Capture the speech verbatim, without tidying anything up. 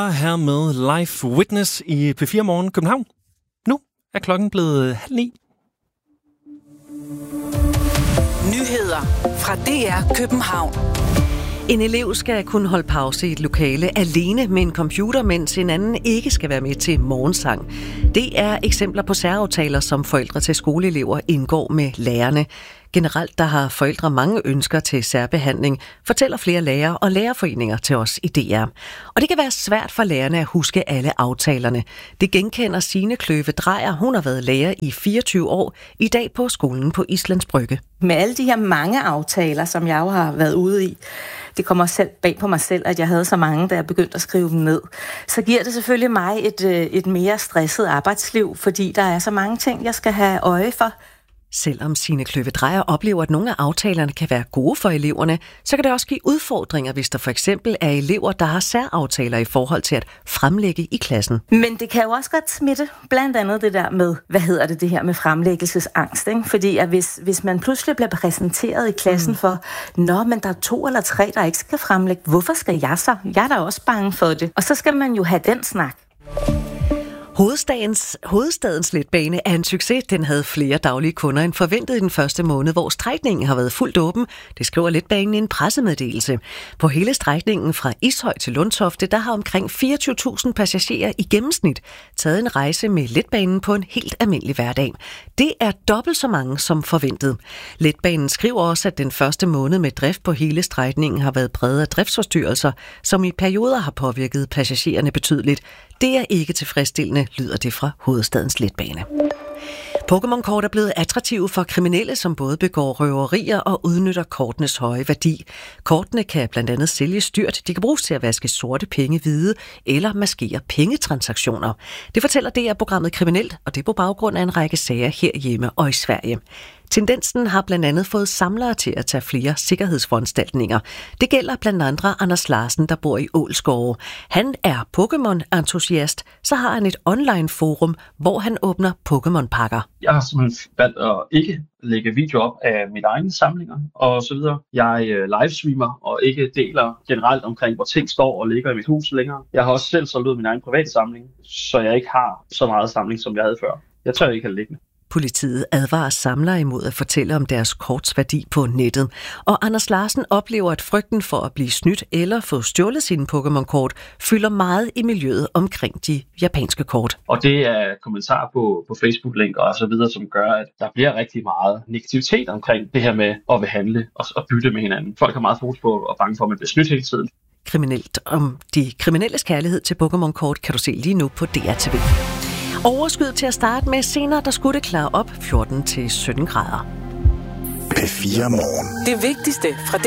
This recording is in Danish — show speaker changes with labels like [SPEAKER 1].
[SPEAKER 1] Bieber her med Live Witness i P fire Morgen København. Nu er klokken blevet halv ni.
[SPEAKER 2] Nyheder fra D R København.
[SPEAKER 3] En elev skal kunne holde pause i et lokale alene med en computer, mens en anden ikke skal være med til morgensang. Det er eksempler på særaftaler, som forældre til skoleelever indgår med lærerne. Generelt der har forældre mange ønsker til særbehandling, fortæller flere lærere og lærerforeninger til os i D R. Og det kan være svært for lærerne at huske alle aftalerne. Det genkender Signe Kløve Drejer. Hun har været lærer i fireogtyve år, i dag på skolen på Islands Brygge.
[SPEAKER 4] Med alle de her mange aftaler, som jeg jo har været ude i, det kommer selv bag på mig selv, at jeg havde så mange, da jeg begyndte at skrive dem ned, så giver det selvfølgelig mig et, et mere stresset arbejdsliv, fordi der er så mange ting, jeg skal have øje for.
[SPEAKER 3] Selvom Signe Kløve Drejer oplever, at nogle af aftalerne kan være gode for eleverne, så kan det også give udfordringer, hvis der for eksempel er elever, der har særaftaler i forhold til at fremlægge i klassen.
[SPEAKER 4] Men det kan jo også godt smitte, blandt andet det der med, hvad hedder det, det her med fremlæggelsesangst, ikke? Fordi at hvis, hvis man pludselig bliver præsenteret i klassen for, nå, men der er to eller tre, der ikke skal fremlægge, hvorfor skal jeg så? Jeg er da også bange for det. Og så skal man jo have den snak.
[SPEAKER 3] Hovedstadens, hovedstadens letbane er en succes. Den havde flere daglige kunder end forventet i den første måned, hvor strækningen har været fuldt åben. Det skriver letbanen i en pressemeddelelse. På hele strækningen fra Ishøj til Lundtofte, der har omkring fireogtyve tusind passagerer i gennemsnit taget en rejse med letbanen på en helt almindelig hverdag. Det er dobbelt så mange som forventet. Letbanen skriver også, at den første måned med drift på hele strækningen har været præget af driftsforstyrrelser, som i perioder har påvirket passagererne betydeligt. Det er ikke tilfredsstillende, lyder det fra Hovedstadens letbane. Pokémon-kort er blevet attraktive for kriminelle, som både begår røverier og udnytter kortenes høje værdi. Kortene kan blandt andet sælges dyrt. De kan bruges til at vaske sorte penge hvide eller maskere pengetransaktioner. Det fortæller D R-programmet Kriminelt, og det er på baggrund af en række sager herhjemme og i Sverige. Tendensen har blandt andet fået samlere til at tage flere sikkerhedsforanstaltninger. Det gælder blandt andre Anders Larsen, der bor i Ålskove. Han er Pokémon-entusiast, så har han et online-forum, hvor han åbner Pokémon-pakker.
[SPEAKER 5] Jeg har simpelthen valgt at ikke lægge video op af mine egne samlinger og så videre. Jeg livestreamer og ikke deler generelt omkring, hvor ting står og ligger i mit hus længere. Jeg har også selv solgt ud min egen private samling, så jeg ikke har så meget samling, som jeg havde før. Jeg tør ikke have det liggende.
[SPEAKER 3] Politiet advarer samlere imod at fortælle om deres korts værdi på nettet. Og Anders Larsen oplever, at frygten for at blive snydt eller få stjålet sine Pokémon-kort fylder meget i miljøet omkring de japanske kort.
[SPEAKER 5] Og det er kommentarer på, på Facebook-link og så videre, som gør, at der bliver rigtig meget negativitet omkring det her med at vil handle og, og bytte med hinanden. Folk har meget fokus på og bange for, at man bliver snydt hele tiden.
[SPEAKER 3] Kriminelt om de kriminelles kærlighed til Pokémon-kort kan du se lige nu på D R T V. Overskyet til at starte med, senere der skulle det klare op fjorten til sytten grader.
[SPEAKER 6] P fire Morgen.
[SPEAKER 2] Det vigtigste fra D